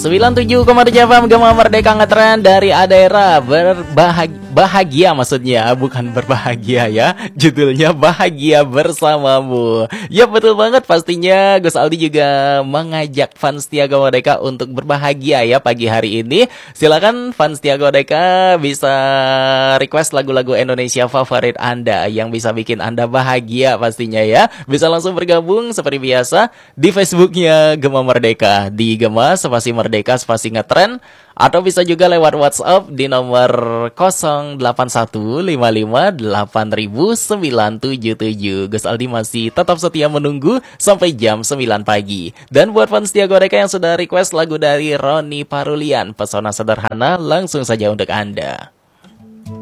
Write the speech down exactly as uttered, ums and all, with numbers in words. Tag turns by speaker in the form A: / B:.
A: sembilan puluh tujuh koma tujuh F M Gema Merdeka ngetren dari Adera. Berbahagia, bahagia maksudnya, bukan berbahagia ya. Judulnya Bahagia Bersamamu. Ya betul banget, pastinya Gus Aldi juga mengajak fans setia Gema Merdeka untuk berbahagia ya pagi hari ini. Silakan fans setia Gema Merdeka bisa request lagu-lagu Indonesia favorit Anda yang bisa bikin Anda bahagia pastinya ya. Bisa langsung bergabung seperti biasa di Facebooknya Gema Merdeka, di Gema spasi Merdeka spasi ngetren, atau bisa juga lewat WhatsApp di nomor nol delapan satu lima lima delapan nol nol sembilan tujuh tujuh. Gus Aldi masih tetap setia menunggu sampai jam sembilan pagi. Dan buat fans setia Goreka yang sudah request lagu dari Roni Parulian, Pesona Sederhana, langsung saja untuk Anda.